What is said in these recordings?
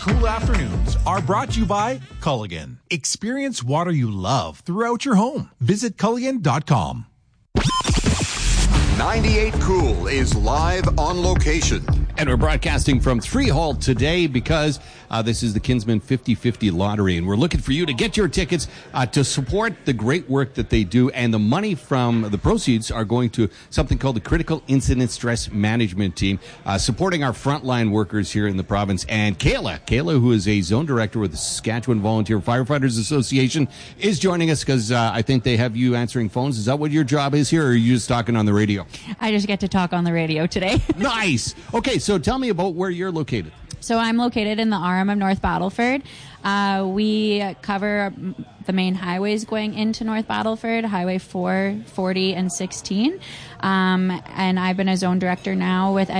cool afternoons are brought to you by Culligan. Experience water you love throughout your home. Visit Culligan.com. 98 Cool is live on location. And we're broadcasting from Freehold today because this is the Kinsman 50/50 Lottery. And we're looking for you to get your tickets to support the great work that they do. And the money from the proceeds are going to something called the Critical Incident Stress Management Team, supporting our frontline workers here in the province. And Kayla, who is a zone director with the Saskatchewan Volunteer Firefighters Association, is joining us because I think they have you answering phones. Is that what your job is here, or are you just talking on the radio? I just get to talk on the radio today. Nice. Okay, so tell me about where you're located. So I'm located in the RM of North Battleford. We cover the main highways going into North Battleford, Highway 4, 40, and 16. And I've been a zone director now with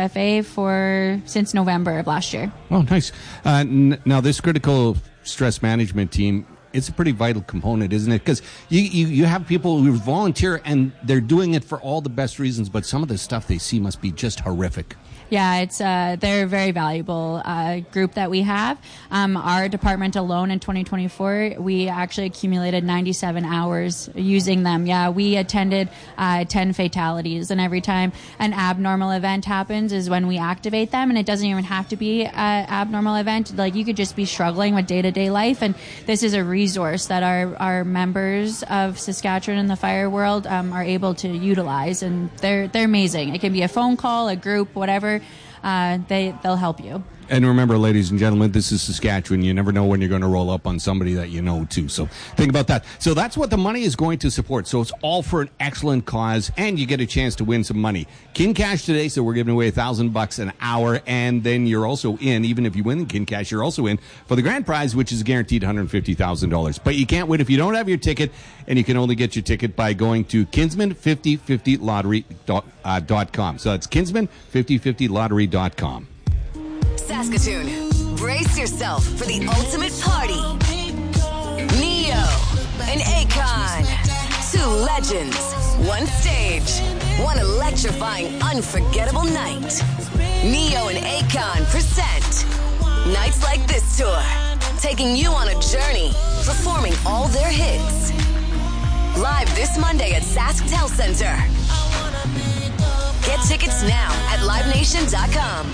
SVFFA since November of last year. Oh, nice. Now, this critical stress management team, it's a pretty vital component, isn't it? Because you have people who volunteer and they're doing it for all the best reasons, but some of the stuff they see must be just horrific. Yeah, it's they're a very valuable group that we have. Our department alone in 2024, we actually accumulated 97 hours using them. Yeah, we attended 10 fatalities, and every time an abnormal event happens is when we activate them, and it doesn't even have to be an abnormal event. Like, you could just be struggling with day-to-day life, and this is a resource that our members of Saskatchewan and the fire world are able to utilize, and they're amazing. It can be a phone call, a group, whatever. They'll help you. And remember, ladies and gentlemen, this is Saskatchewan. You never know when you're going to roll up on somebody that you know, too. So think about that. So that's what the money is going to support. So it's all for an excellent cause, and you get a chance to win some money. Kin Cash today, so we're giving away $1,000 an hour, and then you're also in, even if you win the Kin Cash, you're also in for the grand prize, which is guaranteed $150,000. But you can't win if you don't have your ticket, and you can only get your ticket by going to Kinsman5050lottery.com. So that's Kinsman5050lottery.com. Saskatoon, brace yourself for the ultimate party. Neo and Akon, two legends, one stage, one electrifying, unforgettable night. Neo and Akon present Nights Like This Tour, taking you on a journey, performing all their hits. Live this Monday at SaskTel Center. Get tickets now at livenation.com.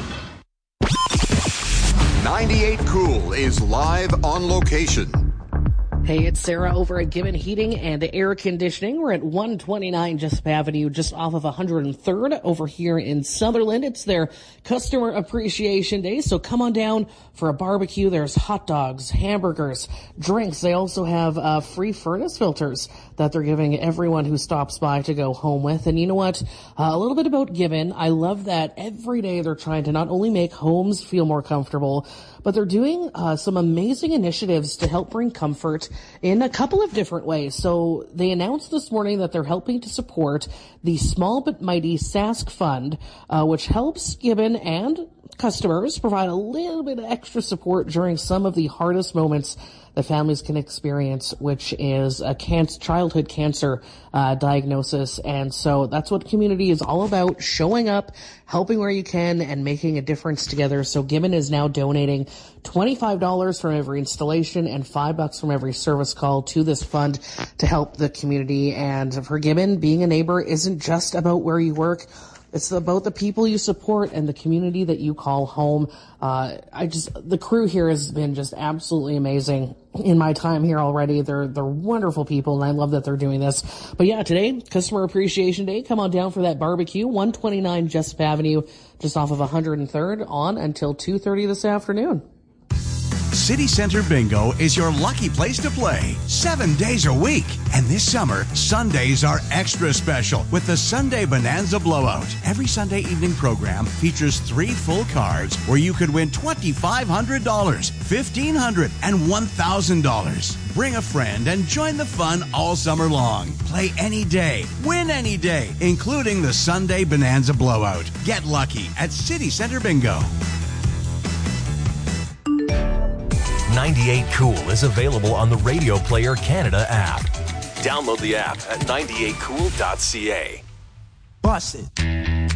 98 Cool is live on location. Hey, it's Sarah over at Gibbon Heating and Air Conditioning. We're at 129 Jessup Avenue, just off of 103rd over here in Sutherland. It's their Customer Appreciation Day, so come on down for a barbecue. There's hot dogs, hamburgers, drinks. They also have free furnace filters that they're giving everyone who stops by to go home with. And you know what? A little bit about Gibbon. I love that every day they're trying to not only make homes feel more comfortable, but they're doing some amazing initiatives to help bring comfort in a couple of different ways. So they announced this morning that they're helping to support the Small But Mighty Sask Fund, which helps Gibbon and customers provide a little bit of extra support during some of the hardest moments that families can experience, which is a childhood cancer diagnosis. And so that's what community is all about, showing up, helping where you can, and making a difference together. So Gibbon is now donating $25 from every installation and $5 from every service call to this fund to help the community. And for Gibbon, being a neighbor isn't just about where you work. It's about the people you support and the community that you call home. The crew here has been just absolutely amazing in my time here already. They're wonderful people, and I love that they're doing this. But yeah, today, Customer Appreciation Day. Come on down for that barbecue, 129 Jessup Avenue, just off of 103rd, on until 2:30 this afternoon. City Center Bingo is your lucky place to play 7 days a week. And this summer, Sundays are extra special with the Sunday Bonanza Blowout. Every Sunday evening program features 3 full cards where you could win $2,500, $1,500, and $1,000. Bring a friend and join the fun all summer long. Play any day, win any day, including the Sunday Bonanza Blowout. Get lucky at City Center Bingo. 98 Cool is available on the Radio Player Canada app. Download the app at 98cool.ca. Bust it.